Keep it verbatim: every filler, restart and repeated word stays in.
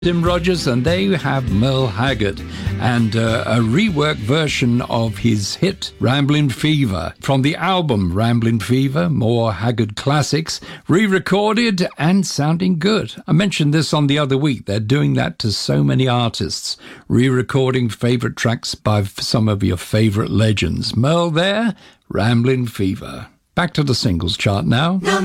Tim Rogers, and there you have Merle Haggard and uh, a reworked version of his hit Ramblin' Fever from the album Ramblin' Fever, more Haggard classics, re-recorded and sounding good. I mentioned this on the other week. They're doing that to so many artists, re-recording favorite tracks by some of your favorite legends. Merle there, Ramblin' Fever. Back to the singles chart now.